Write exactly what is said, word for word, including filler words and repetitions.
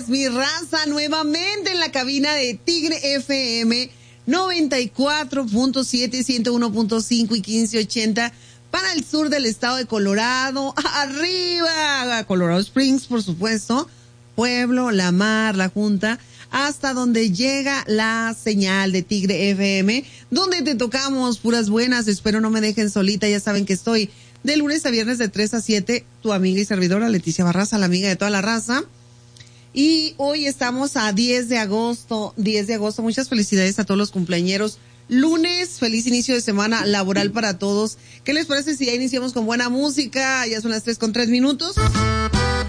días, mi raza, nuevamente en la cabina de Tigre F M noventa y cuatro punto siete, ciento uno punto cinco y quince ochenta para el sur del estado de Colorado, arriba, Colorado Springs, por supuesto, Pueblo, La Mar, La Junta, hasta donde llega la señal de Tigre F M, donde te tocamos puras buenas. Espero no me dejen solita, ya saben que estoy de lunes a viernes de tres a siete, tu amiga y servidora Leticia Barraza, la amiga de toda la raza. Y hoy estamos a diez de agosto, diez de agosto. Muchas felicidades a todos los cumpleañeros. Lunes, feliz inicio de semana laboral para todos. ¿Qué les parece si ya iniciamos con buena música? Ya son las tres con tres minutos.